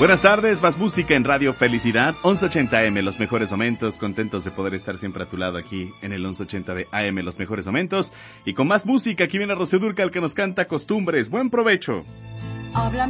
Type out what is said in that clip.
Buenas tardes, más música en Radio Felicidad, 1180 AM, los mejores momentos, contentos de poder estar siempre a tu lado aquí en el 1180 de AM, los mejores momentos, y con más música, aquí viene Rocío Dúrcal que nos canta Costumbres. Buen provecho.